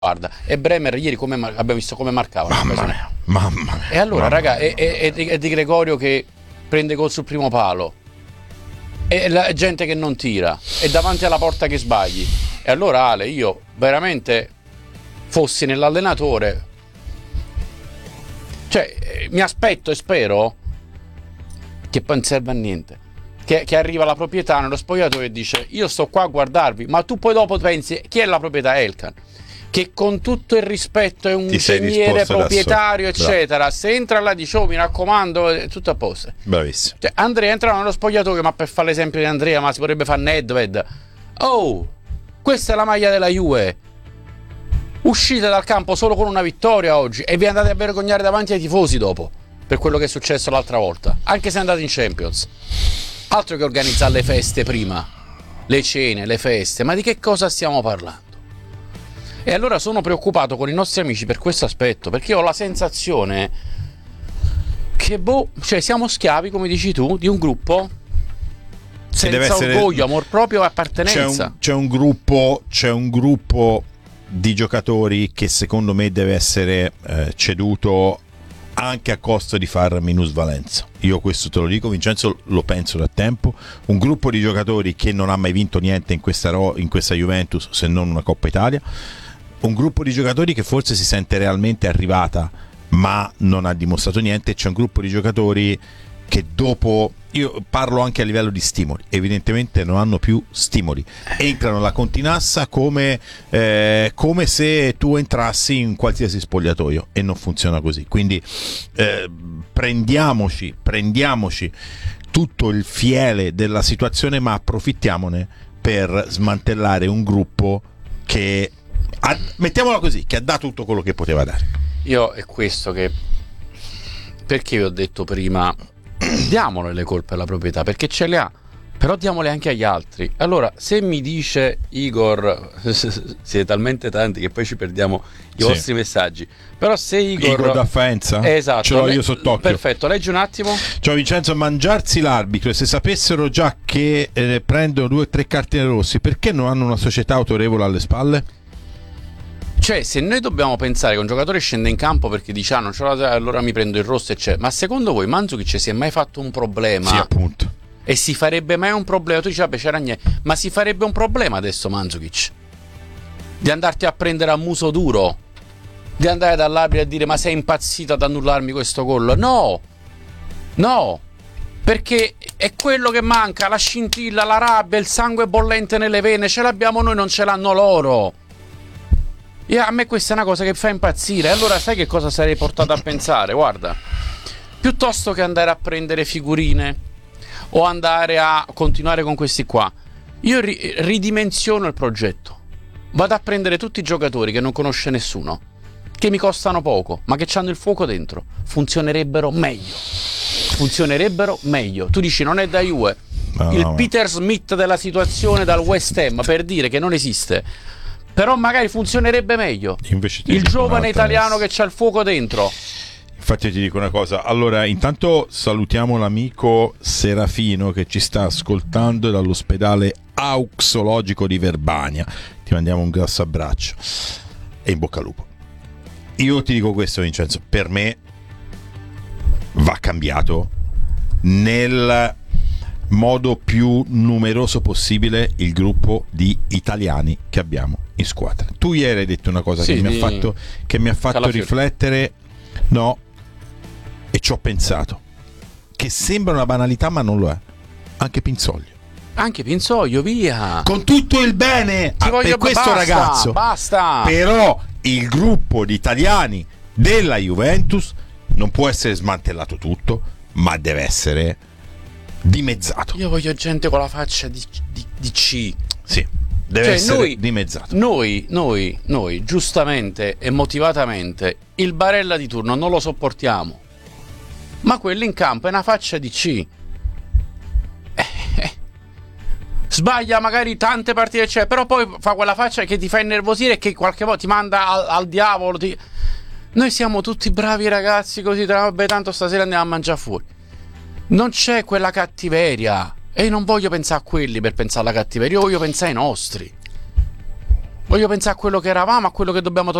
Guarda, e Bremer ieri abbiamo visto come marcava. Mamma mia. E allora, raga, è Di Gregorio che prende gol sul primo palo. E la gente che non tira. E davanti alla porta che sbagli. E allora, Ale, io veramente fossi nell'allenatore. Cioè, mi aspetto e spero che poi non serve a niente. Che arriva la proprietà nello spogliatoio e dice: io sto qua a guardarvi, ma tu poi dopo pensi chi è la proprietà? Elkan, che con tutto il rispetto è un ingegnere proprietario eccetera. Se entra là dice: oh, mi raccomando, è tutto a posto. Bravissimo. Cioè, Andrea entrava nello spogliatoio, ma per fare l'esempio di Andrea, ma si potrebbe fare Nedved. Oh, questa è la maglia della Juve, uscite dal campo solo con una vittoria oggi e vi andate a vergognare davanti ai tifosi dopo per quello che è successo l'altra volta, anche se andate in Champions. Altro che organizzare le feste prima, le cene, le feste, ma di che cosa stiamo parlando? E allora sono preoccupato con i nostri amici per questo aspetto, perché ho la sensazione che cioè siamo schiavi, come dici tu, di un gruppo senza orgoglio, amor proprio e appartenenza. C'è un gruppo di giocatori che secondo me deve essere ceduto anche a costo di far minusvalenza. Io questo te lo dico, Vincenzo, lo penso da tempo. Un gruppo di giocatori che non ha mai vinto niente in questa Juventus se non una Coppa Italia. Un gruppo di giocatori che forse si sente realmente arrivata ma non ha dimostrato niente. C'è un gruppo di giocatori che dopo, io parlo anche a livello di stimoli, evidentemente non hanno più stimoli, entrano alla continassa come se tu entrassi in qualsiasi spogliatoio e non funziona così. Quindi prendiamoci tutto il fiele della situazione, ma approfittiamone per smantellare un gruppo che mettiamola così, che ha dato tutto quello che poteva dare. Io è questo che, perché vi ho detto prima, diamole le colpe alla proprietà, perché ce le ha, però diamole anche agli altri. Allora, se mi dice Igor, siete talmente tanti che poi ci perdiamo i vostri messaggi, però se Igor da Faenza, esatto, ce l'ho io sott'occhio. Perfetto, leggi un attimo. Ciao Vincenzo, mangiarsi l'arbitro, e se sapessero già che prendono 2 o 3 cartine rossi, perché non hanno una società autorevole alle spalle? Cioè, se noi dobbiamo pensare che un giocatore scende in campo perché dice non ce l'ho, allora mi prendo il rosso, eccetera, ma secondo voi Mandzukic si è mai fatto un problema? Sì, appunto. E si farebbe mai un problema? Tu dici, vabbè, c'era niente, ma si farebbe un problema adesso Mandzukic di andarti a prendere a muso duro, di andare dall'arbitro a dire: ma sei impazzito ad annullarmi questo gol? No, perché è quello che manca, la scintilla, la rabbia, il sangue bollente nelle vene. Ce l'abbiamo noi, non ce l'hanno loro. E a me questa è una cosa che fa impazzire. Allora sai che cosa sarei portato a pensare? Guarda, piuttosto che andare a prendere figurine o andare a continuare con questi qua, io ridimensiono il progetto. Vado a prendere tutti i giocatori che non conosce nessuno, che mi costano poco, ma che hanno il fuoco dentro. Funzionerebbero meglio. Tu dici non è da Juve, Peter Smith della situazione dal West Ham, per dire che non esiste, però magari funzionerebbe meglio. Il giovane italiano che c'ha il fuoco dentro. Infatti io ti dico una cosa. Allora, intanto salutiamo l'amico Serafino che ci sta ascoltando dall'ospedale auxologico di Verbania. Ti mandiamo un grosso abbraccio e in bocca al lupo. Io ti dico questo, Vincenzo, per me va cambiato nel modo più numeroso possibile il gruppo di italiani che abbiamo in squadra. Tu ieri hai detto una cosa che mi ha fatto riflettere, no, e ci ho pensato, che sembra una banalità ma non lo è. Anche Pinzoglio, via, con tutto il bene per questo ragazzo, basta. Però il gruppo di italiani della Juventus non può essere smantellato tutto, ma deve essere dimezzato. Io voglio gente con la faccia di C. Sì, deve essere dimezzato. Noi, giustamente e motivatamente, il Barella di turno non lo sopportiamo, ma quello in campo è una faccia di C. Sbaglia magari tante partite, però poi fa quella faccia che ti fa innervosire e che qualche volta ti manda al diavolo. Noi siamo tutti bravi ragazzi, così vabbè, tanto stasera andiamo a mangiare fuori. Non c'è quella cattiveria, e io non voglio pensare a quelli per pensare alla cattiveria, io voglio pensare ai nostri. Voglio pensare a quello che eravamo, a quello che dobbiamo